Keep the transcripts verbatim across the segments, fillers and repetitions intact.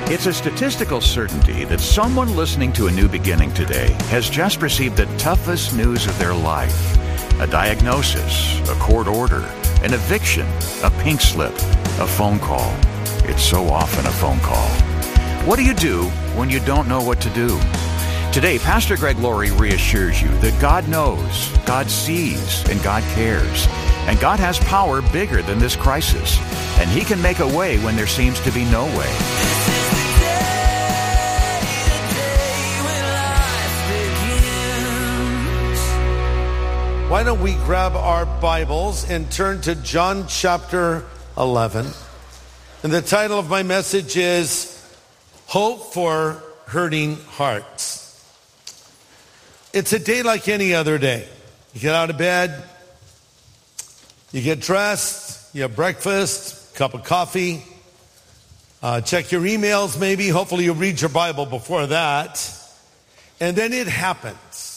It's a statistical certainty that someone listening to A New Beginning today has just received the toughest news of their life. A diagnosis, a court order, an eviction, a pink slip, a phone call. It's so often a phone call. What do you do when you don't know what to do? Today, Pastor Greg Laurie reassures you that God knows, God sees, and God cares. And God has power bigger than this crisis. And He can make a way when there seems to be no way. Why don't we grab our Bibles and turn to John chapter eleven. And the title of my message is Hope for Hurting Hearts. It's a day like any other day. You get out of bed, you get dressed, you have breakfast, cup of coffee, uh, check your emails maybe. Hopefully you read your Bible before that. And then it happens.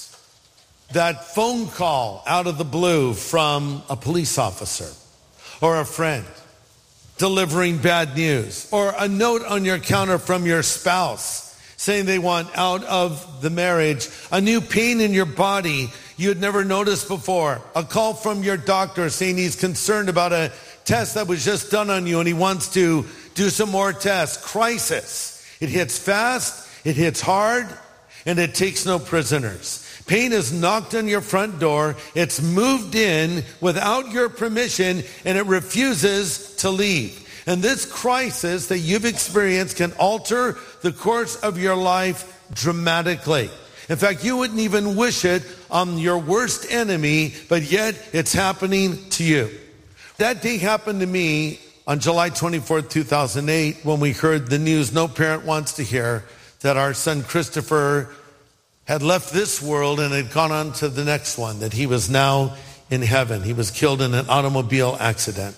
That phone call out of the blue from a police officer or a friend delivering bad news, or a note on your counter from your spouse saying they want out of the marriage, a new pain in your body you had never noticed before, a call from your doctor saying he's concerned about a test that was just done on you and he wants to do some more tests. Crisis. It hits fast, it hits hard, and it takes no prisoners. Pain is knocked on your front door, it's moved in without your permission, and it refuses to leave. And this crisis that you've experienced can alter the course of your life dramatically. In fact, you wouldn't even wish it on your worst enemy, but yet it's happening to you. That day happened to me on July twenty-fourth, two thousand eight, when we heard the news no parent wants to hear, that our son Christopher had left this world and had gone on to the next one, that he was now in heaven. He was killed in an automobile accident.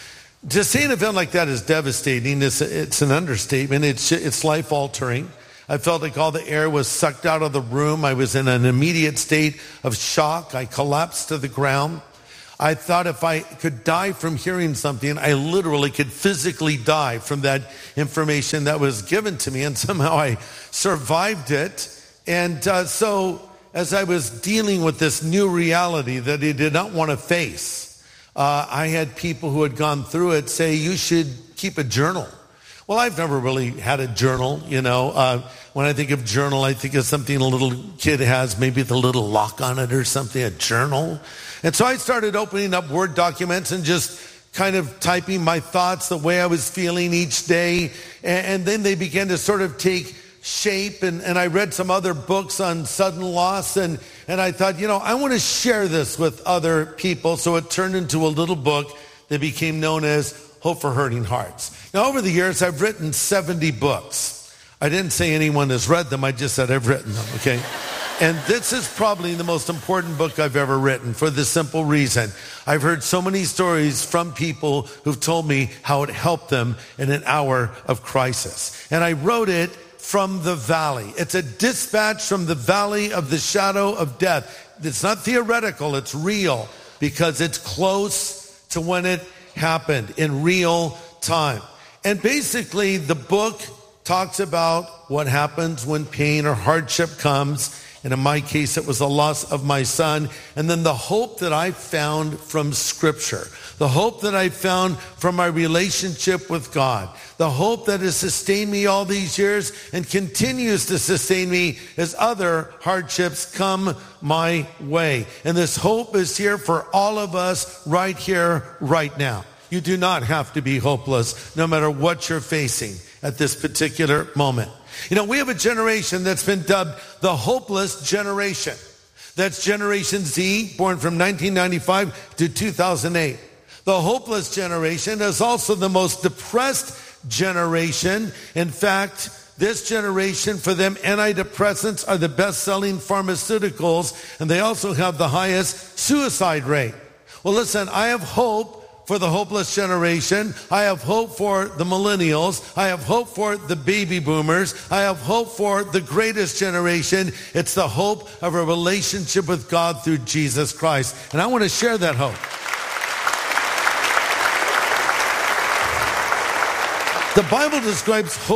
To say an event like that is devastating, it's, it's an understatement. It's, it's life-altering. I felt like all the air was sucked out of the room. I was in an immediate state of shock. I collapsed to the ground. I thought if I could die from hearing something, I literally could physically die from that information that was given to me, and somehow I survived it. And uh, so as I was dealing with this new reality that I did not want to face, uh, I had people who had gone through it say, you should keep a journal. Well, I've never really had a journal, you know. Uh, when I think of journal, I think of something a little kid has, maybe the little lock on it or something, a journal. And so I started opening up Word documents and just kind of typing my thoughts, the way I was feeling each day. And, and then they began to sort of take shape, and, and I read some other books on sudden loss, and, and I thought, you know, I want to share this with other people. So it turned into a little book that became known as Hope for Hurting Hearts. Now, over the years, I've written seventy books. I didn't say anyone has read them. I just said I've written them, okay? And this is probably the most important book I've ever written for the simple reason. I've heard so many stories from people who've told me how it helped them in an hour of crisis. And I wrote it from the valley. It's a dispatch from the valley of the shadow of death. It's not theoretical, it's real, because it's close to when it happened in real time. And basically the book talks about what happens when pain or hardship comes. And in my case, it was the loss of my son. And then the hope that I found from Scripture. The hope that I found from my relationship with God. The hope that has sustained me all these years and continues to sustain me as other hardships come my way. And this hope is here for all of us right here, right now. You do not have to be hopeless no matter what you're facing at this particular moment. You know, we have a generation that's been dubbed the hopeless generation. That's Generation Z, born from nineteen ninety-five to two thousand eight. The hopeless generation is also the most depressed generation. In fact, this generation, for them, antidepressants are the best-selling pharmaceuticals, and they also have the highest suicide rate. Well, listen, I have hope for the hopeless generation. I have hope for the millennials. I have hope for the baby boomers. I have hope for the greatest generation. It's the hope of a relationship with God through Jesus Christ. And I want to share that hope. The Bible describes hope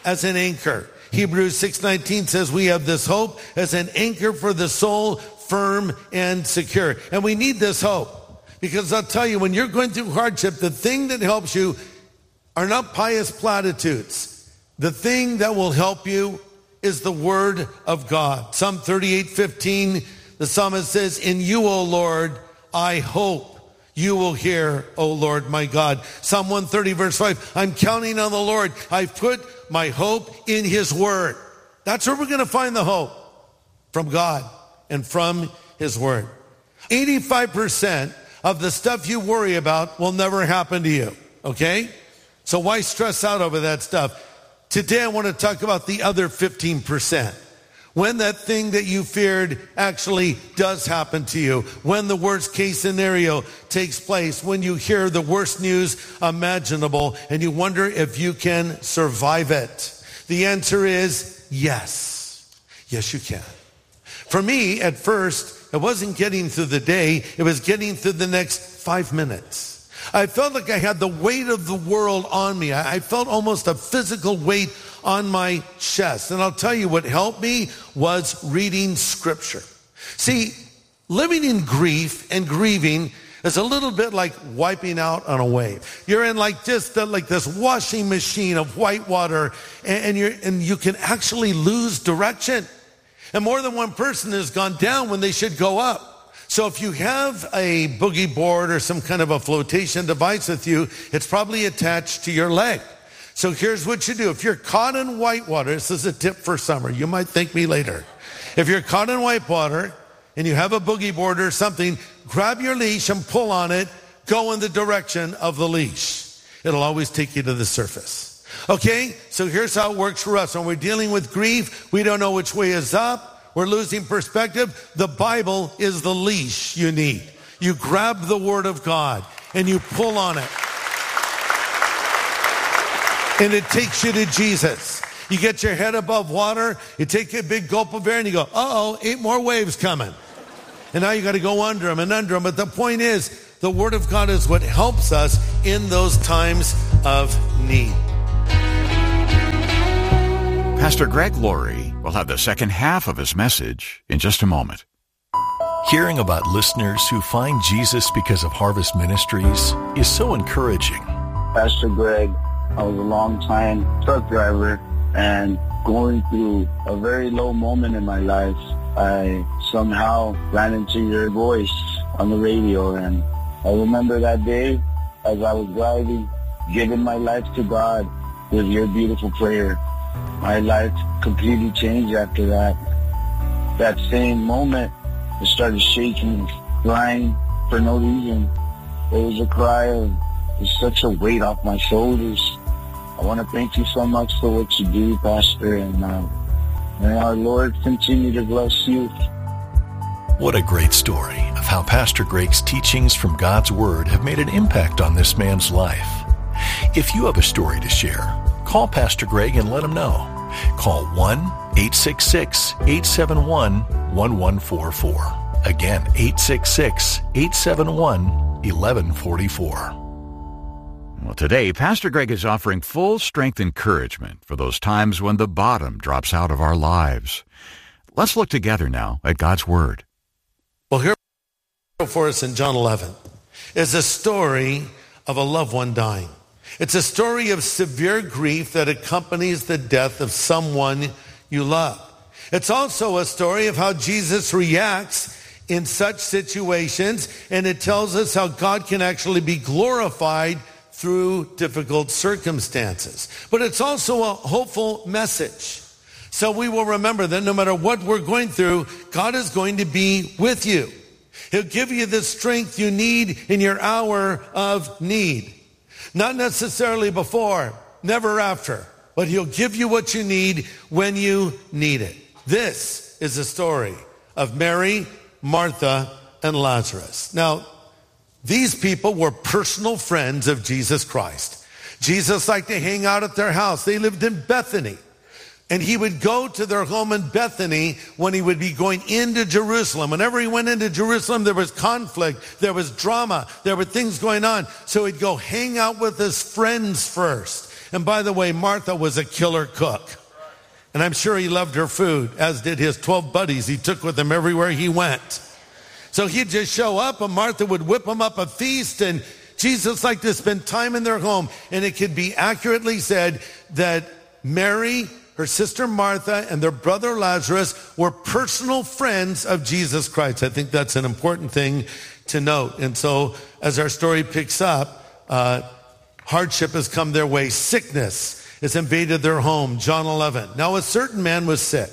as an anchor. Hebrews six nineteen says we have this hope as an anchor for the soul, firm and secure. And we need this hope because I'll tell you, when you're going through hardship, the thing that helps you are not pious platitudes. The thing that will help you is the word of God. Psalm thirty-eight fifteen, the psalmist says, in you, O Lord, I hope. You will hear, O Lord, my God. Psalm one thirty verse five, I'm counting on the Lord. I've put my hope in his word. That's where we're going to find the hope, from God and from his word. eighty-five percent of the stuff you worry about will never happen to you, okay? So why stress out over that stuff? Today I want to talk about the other fifteen percent. When that thing that you feared actually does happen to you, when the worst case scenario takes place, when you hear the worst news imaginable and you wonder if you can survive it. The answer is yes. Yes, you can. For me, at first, it wasn't getting through the day, it was getting through the next five minutes. I felt like I had the weight of the world on me. I felt almost a physical weight on my chest. And I'll tell you what helped me was reading scripture. See, living in grief and grieving is a little bit like wiping out on a wave. You're in like just the, like this washing machine of white water, and, and, you're, and you can actually lose direction. And more than one person has gone down when they should go up. So if you have a boogie board or some kind of a flotation device with you, it's probably attached to your leg. So here's what you do. If you're caught in white water, this is a tip for summer. You might thank me later. If you're caught in white water and you have a boogie board or something, grab your leash and pull on it. Go in the direction of the leash. It'll always take you to the surface. Okay? So here's how it works for us. When we're dealing with grief, we don't know which way is up. We're losing perspective. The Bible is the leash you need. You grab the Word of God and you pull on it. And it takes you to Jesus. You get your head above water, you take a big gulp of air and you go, uh-oh, eight more waves coming. And now you got to go under them and under them. But the point is, the Word of God is what helps us in those times of need. Pastor Greg Laurie will have the second half of his message in just a moment. Hearing about listeners who find Jesus because of Harvest Ministries is so encouraging. Pastor Greg, I was a long-time truck driver, and going through a very low moment in my life, I somehow ran into your voice on the radio, and I remember that day as I was driving, giving my life to God with your beautiful prayer. My life completely changed after that. That same moment, I started shaking, crying for no reason. It was a cry of it's such a weight off my shoulders. I want to thank you so much for what you do, Pastor, and uh, may our Lord continue to bless you. What a great story of how Pastor Greg's teachings from God's Word have made an impact on this man's life. If you have a story to share, call Pastor Greg and let him know. Call one eight six six, eight seven one, one one four four. Again, eight six six, eight seven one, one one four four. Well, today, Pastor Greg is offering full-strength encouragement for those times when the bottom drops out of our lives. Let's look together now at God's Word. Well, here for us in John eleven is a story of a loved one dying. It's a story of severe grief that accompanies the death of someone you love. It's also a story of how Jesus reacts in such situations, and it tells us how God can actually be glorified through difficult circumstances. But it's also a hopeful message. So we will remember that no matter what we're going through, God is going to be with you. He'll give you the strength you need in your hour of need. Not necessarily before, never after, but he'll give you what you need when you need it. This is the story of Mary, Martha, and Lazarus. Now, these people were personal friends of Jesus Christ. Jesus liked to hang out at their house. They lived in Bethany. And he would go to their home in Bethany when he would be going into Jerusalem. Whenever he went into Jerusalem, there was conflict, there was drama, there were things going on. So he'd go hang out with his friends first. And by the way, Martha was a killer cook. And I'm sure he loved her food, as did his twelve buddies he took with him everywhere he went. So he'd just show up, and Martha would whip him up a feast, and Jesus liked to spend time in their home. And it could be accurately said that Mary, her sister Martha, and their brother Lazarus were personal friends of Jesus Christ. I think that's an important thing to note. And so as our story picks up, uh, hardship has come their way. Sickness has invaded their home. John eleven. Now a certain man was sick,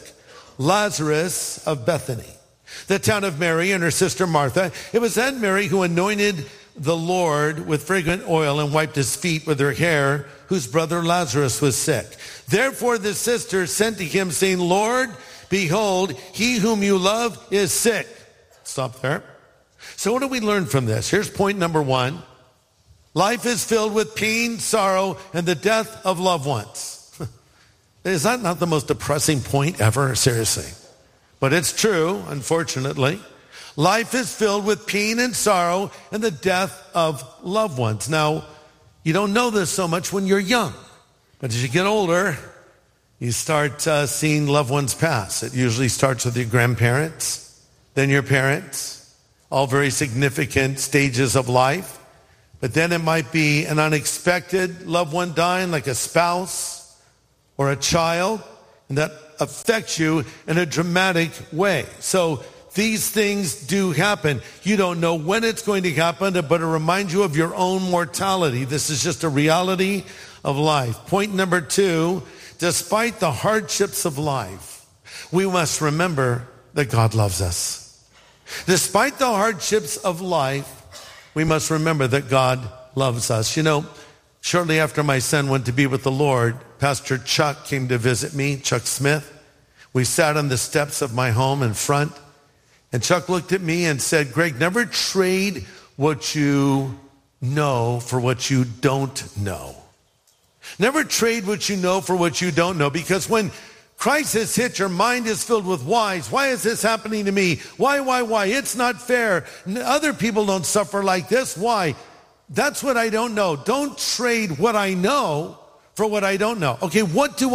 Lazarus of Bethany, the town of Mary and her sister Martha. It was that Mary who anointed the Lord with fragrant oil and wiped his feet with her hair, whose brother Lazarus was sick. Therefore the sisters sent to him, saying, Lord, behold, he whom you love is sick. Stop there. So what do we learn from this? Here's point number one. Life is filled with pain, sorrow, and the death of loved ones. Is that not the most depressing point ever? Seriously. But it's true, unfortunately. Life is filled with pain and sorrow and the death of loved ones. Now, you don't know this so much when you're young. But as you get older, you start uh, seeing loved ones pass. It usually starts with your grandparents, then your parents, all very significant stages of life. But then it might be an unexpected loved one dying, like a spouse or a child, and that affects you in a dramatic way. So these things do happen. You don't know when it's going to happen, but it reminds you of your own mortality. This is just a reality of life. Point number two, despite the hardships of life, we must remember that God loves us. Despite the hardships of life, we must remember that God loves us. You know, shortly after my son went to be with the Lord, Pastor Chuck came to visit me, Chuck Smith. We sat on the steps of my home in front, and Chuck looked at me and said, Greg, never trade what you know for what you don't know. Never trade what you know for what you don't know, because when crisis hits, your mind is filled with whys. Why is this happening to me? Why, why, why? It's not fair. Other people don't suffer like this. Why? That's what I don't know. Don't trade what I know for what I don't know. Okay, what do